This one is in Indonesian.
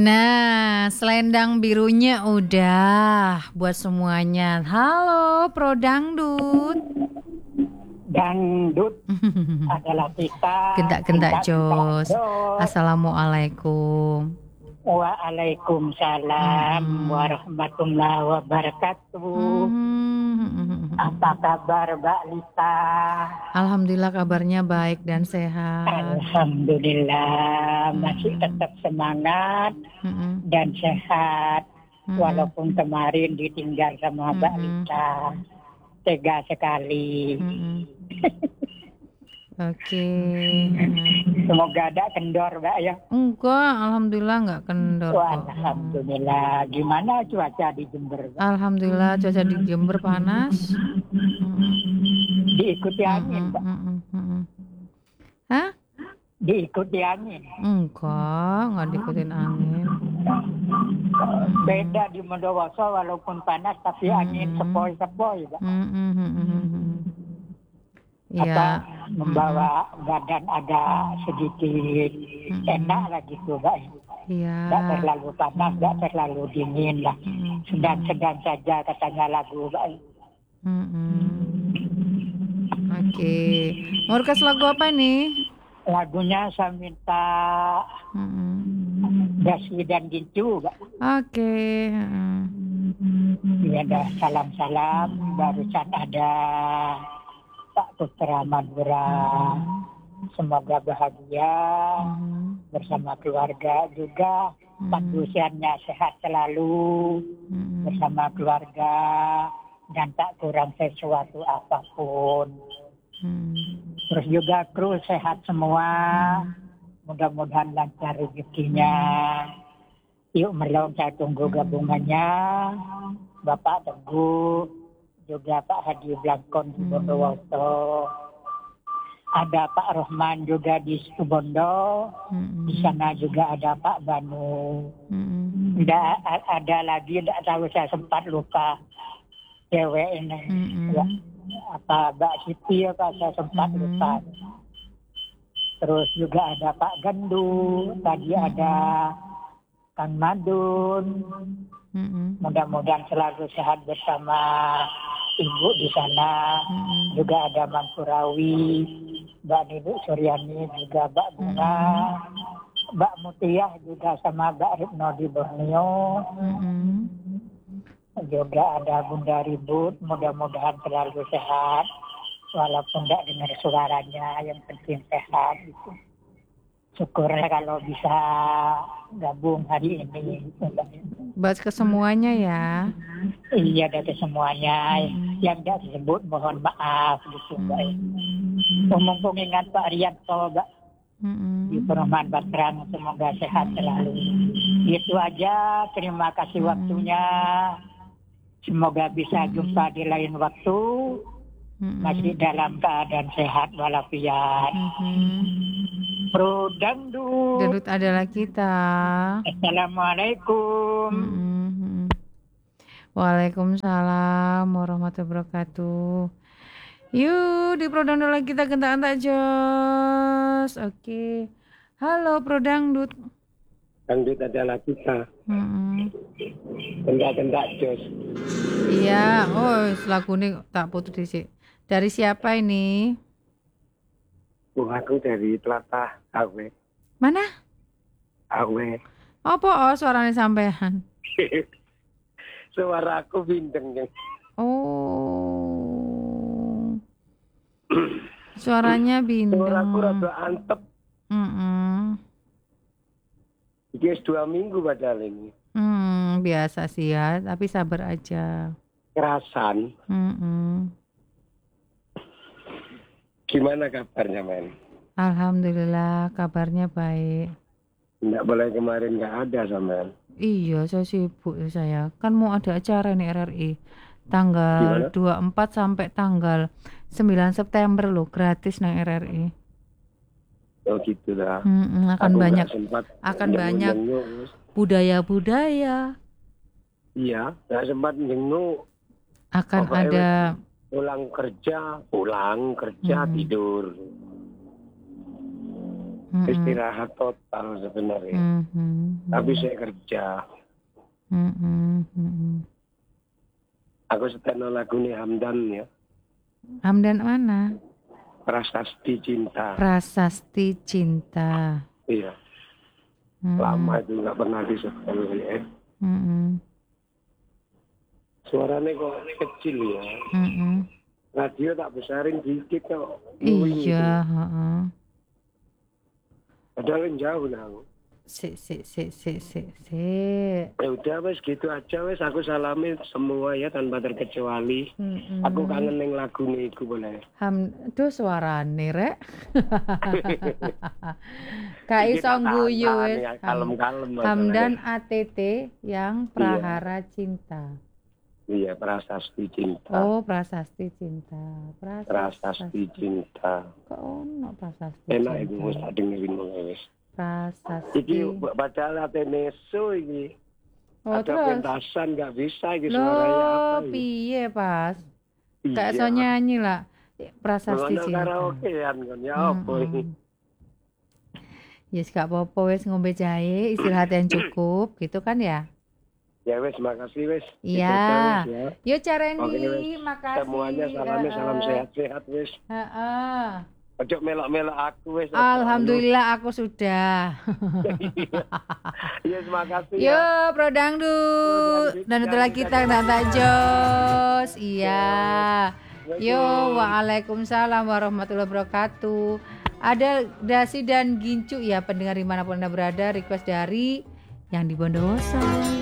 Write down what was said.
Nah, selendang birunya udah buat semuanya. Halo, Pro Dangdut. Dangdut adalah kita. Gendak-gendak Jos. Jos. Assalamualaikum. Waalaikumsalam warahmatullahi wabarakatuh. Apa kabar Mbak Lita? Alhamdulillah kabarnya baik dan sehat. Alhamdulillah masih tetap semangat dan sehat. Walaupun kemarin ditinggal sama Mbak Lita. Tega sekali. Oke. Semoga ada kendor, Mbak ya. Enggak, alhamdulillah enggak kendor. Alhamdulillah. Gimana cuaca di Jember, Mbak? Alhamdulillah cuaca di Jember panas. Diikuti angin, Mbak. Hah? Diikuti angin. Enggak diikutin angin. Beda di Bondowoso walaupun panas tapi angin sepoi-sepoi, Mbak. Iya. Membawa badan agak sedikit enak lah gitu, Mbak. Iya. Tidak terlalu panas, tidak terlalu dingin lah. Sedang-sedang saja katanya lagu, Mbak. Oke. Mau request lagu apa nih? Lagunya saya minta Dasi dan Gincu, Mbak. Oke. Iya, ada salam-salam. Barusan ada Pak Putra Madura, semoga bahagia bersama keluarga juga. Pak Dusiannya sehat selalu bersama keluarga dan tak kurang sesuatu apapun. Terus juga kru sehat semua, mudah-mudahan lancar rezekinya. Yuk Merlong, saya tunggu gabungannya. Bapak Teguh, juga Pak Hadi Blangkon di Bondowoso. Ada Pak Rohman juga di Situbondo. Di sana juga ada Pak Banu. Ada lagi, tidak tahu, saya sempat lupa cewek ini. Ya, apa Mbak Siti, apa saya sempat lupa. Terus juga ada Pak Gendu. Tadi ada Kang Madun. Mudah-mudahan selalu sehat bersama Ibu di sana. Juga ada Mansurawi, Mbak Nibu Suryani, juga Mbak Bunga, Mbak Mutiah juga sama Mbak Ritno di Borneo. Juga ada Bunda Ribut, mudah-mudahan selalu sehat. Walaupun tidak dengar suaranya, yang penting sehat gitu. Syukurnya kalau bisa gabung hari ini. Buat ke semuanya ya. Iya, dari semuanya. Yang tidak disebut mohon maaf gitu, Mbak. Mumpung ingat Pak Rianto, Mbak. Di Perumahan Batrang, semoga sehat selalu. Itu aja, terima kasih waktunya. Semoga bisa jumpa di lain waktu. Masih dalam keadaan sehat walafiat. Pro Dangdut. Dangdut adalah kita. Assalamualaikum. Waalaikumsalam warahmatullahi wabarakatuh. Yuk di Pro Dangdut lagi kita gentak-gentak Jos. Oke. Halo Pro Dangdut. Dangdut adalah kita. Gendak-gendak Jos. Iya. Oh, lagu ini tak putus sih. Dari siapa ini? Aku dari Telatah Awe. Mana? Awe. Apa suaranya sampean? Suara aku bindeng. Oh. Suaranya bindeng. Suaraku rada antep. Iki 2 minggu padahal ini. Biasa sih ya, tapi sabar aja. Kerasan. Gimana kabarnya, Men? Alhamdulillah kabarnya baik. Enggak boleh kemarin enggak ada sampean. Iya, saya sibuk saya. Kan mau ada acara nih RRI. Tanggal 24 sampai tanggal 9 September loh, gratis nang RRI. Oh gitu lah. Akan banyak budaya-budaya. Iya, enggak sempat jenguk. Akan ada pulang kerja tidur. istirahat total sebenarnya. Tapi saya kerja. Aku setel lagu nih Hamdan ya. Hamdan mana? Prasasti Cinta. Prasasti Cinta. Iya. Lama itu nggak pernah disetel ya. Suaranya kok kecil ya. Radio tak besarin dikit kok. Iya. Padahal yang jauh nah. Si. Ya udah wes gitu aja wes, aku salamin semua ya tanpa terkecuali. Aku kangen yang lagu niku boleh. Duh suarane rek. Kak iso guyu wes. Kalem-kalem. Hamdan ATT yang Prahara Cinta. Iya, Prasasti Cinta. Oh, Prasasti Cinta. Prasasti Cinta. Kok ono Prasasti Enak Cinta? itu wis tak dengerin wis. Prasasti. Iki padahal ate nesu iki. Oh, ada terus pentasan nggak bisa iki suaranya apa iki. piye pas? Iya. Kayak so nyanyi lah. Prasasti Ngono Cinta. karaokean kan ya apa iki. Yes, gak apa-apa wes ngombe jahe, istirahat yang cukup gitu kan ya. Ya wes, makasih wes. Iya. Ya. Yo Careni, Oke, wes. makasih. Semuanya salamnya salam sehat-sehat wes. Heeh. Ojo melok-melok aku wes. Alhamdulillah aku sudah. Iya, terima kasih Yo, ya. Pro Dangdut. Dan itulah kita Nanta Jos. Iya. Yo, waalaikumsalam warahmatullahi wabarakatuh. Ada Dasi dan Gincu ya, pendengar dimanapun Anda berada, request dari yang di Bondowoso.